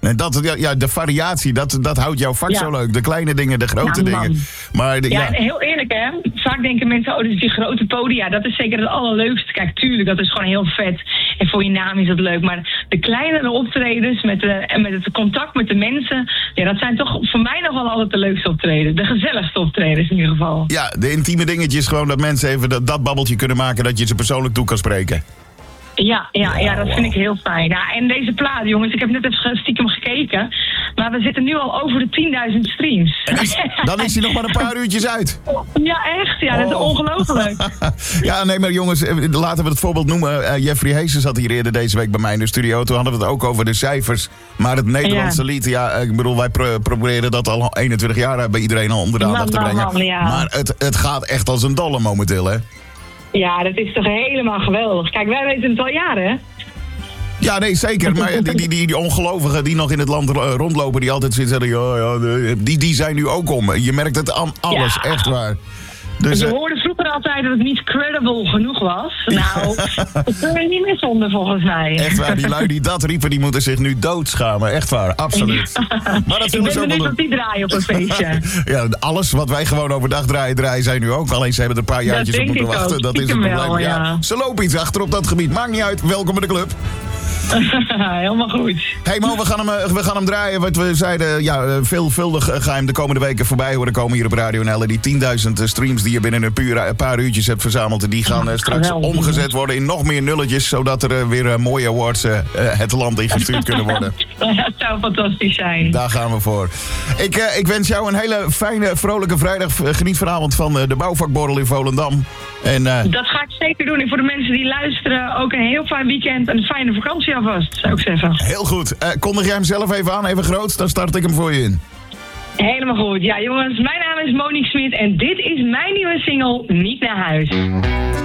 En de variatie, dat houdt jouw vak zo leuk. De kleine dingen, de grote dingen. Maar en heel eerlijk hè. Vaak denken mensen, dus die grote podia, dat is zeker het allerleukste. Kijk, tuurlijk, dat is gewoon heel vet. En voor je naam is dat leuk. Maar de kleinere optredens met het contact met de mensen, dat zijn toch voor mij nog wel altijd de leukste optredens. De gezelligste optredens in ieder geval. Ja, de intieme dingetjes, gewoon dat mensen even dat babbeltje kunnen maken, dat je ze persoonlijk toe kan spreken. Ja, dat vind ik heel fijn. Nou, en deze plaat, jongens, ik heb net even stiekem gekeken. Maar we zitten nu al over de 10.000 streams. Dan is hij nog maar een paar uurtjes uit. Ja, echt. Ja, dat is ongelooflijk. Ja, nee, maar jongens, laten we het voorbeeld noemen. Jeffrey Heesen zat hier eerder deze week bij mij in de studio. Toen hadden we het ook over de cijfers. Maar het Nederlandse lied, ik bedoel, wij proberen dat al 21 jaar bij iedereen al onder de aandacht te brengen. Maar het gaat echt als een dolle momenteel, hè? Ja, dat is toch helemaal geweldig. Kijk, wij weten het al jaren, hè? Ja, nee, zeker. Maar die ongelovigen die nog in het land rondlopen, die altijd zeggen, die zijn nu ook om. Je merkt het aan alles, echt waar. Dus, je hoorde vroeger altijd dat het niet credible genoeg was. Nou, dat kun je niet meer zonder volgens mij. Echt waar, die lui die dat riepen, die moeten zich nu doodschamen. Echt waar, absoluut. Ja. Maar dat ik ben benieuwd wat die draaien op een feestje. Ja, alles wat wij gewoon overdag draaien zij nu ook. Alleen ze hebben er een paar jaartjes op moeten wachten. Ook. Dat is het probleem. Wel, ja. Ze lopen iets achter op dat gebied. Maakt niet uit, welkom bij de club. Helemaal goed. Hey Mo, we gaan hem draaien. Wat we zeiden, veelvuldig ga je hem de komende weken voorbij horen komen hier op Radio NL. Die 10.000 streams die je binnen een paar uurtjes hebt verzameld, die gaan straks omgezet worden in nog meer nulletjes, zodat er weer mooie awards het land ingestuurd kunnen worden. Dat zou fantastisch zijn. Daar gaan we voor. Ik wens jou een hele fijne, vrolijke vrijdag. Geniet vanavond van de bouwvakborrel in Volendam. En, dat ga ik zeker doen. En voor de mensen die luisteren, ook een heel fijn weekend en een fijne vakantie alvast, zou ik zeggen. Heel goed. Kondig jij hem zelf even aan, even groot, dan start ik hem voor je in. Helemaal goed. Ja jongens, mijn naam is Monique Smit en dit is mijn nieuwe single Niet naar huis.